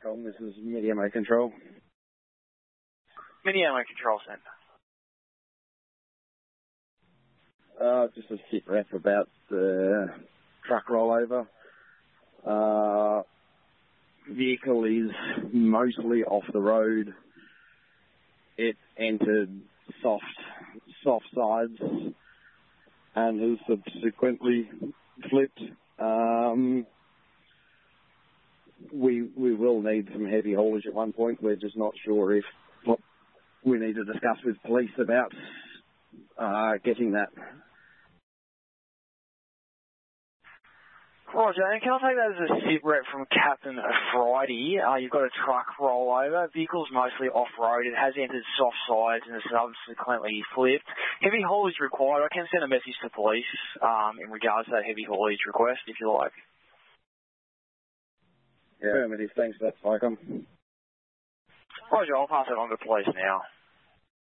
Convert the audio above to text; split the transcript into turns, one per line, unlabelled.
SATCOM, this is Mediamo Control.
Mediamo Control Centre.
Just a sit rep about the truck rollover. Vehicle is mostly off the road. It entered soft sides and has subsequently flipped. We will need some heavy haulage at one point. We're just not sure if we need to discuss with police about getting that.
Roger, and can I take that as a sit rep from Captain Friday? You've got a truck rollover. Vehicle's mostly off-road. It has entered soft sides and has subsequently flipped. Heavy haulage required. I can send a message to police in regards to that heavy haulage request, if you like.
Yeah, thanks for that, SATCOM.
Roger, I'll pass it on to police now.